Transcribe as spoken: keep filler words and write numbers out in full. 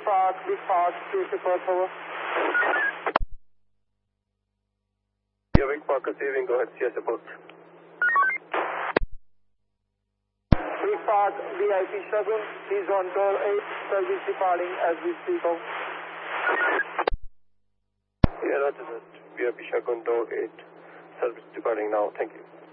Park, Big Park, C S A Perth, over. Yeah, Big Park receiving, go ahead, C S A Perth. Big Park, V I P Shagun, he's on door eight, service departing as we speak of. Yeah, roger that. V I P Shagun, door eight, service departing now, thank you.